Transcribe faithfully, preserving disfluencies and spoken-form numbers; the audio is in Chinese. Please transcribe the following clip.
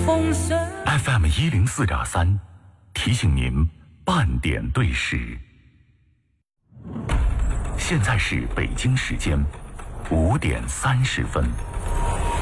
风声。 F M 一零四点三，提醒您半点对时。现在是北京时间五点三十分。